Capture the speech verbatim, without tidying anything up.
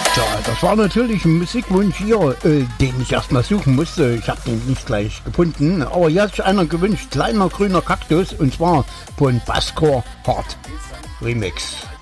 Tja, das war natürlich ein Musikwunsch hier, äh, den ich erstmal suchen musste. Ich habe den nicht gleich gefunden. Aber hier hat sich einer gewünscht, kleiner grüner Kaktus, und zwar von Basscore Hard Remix.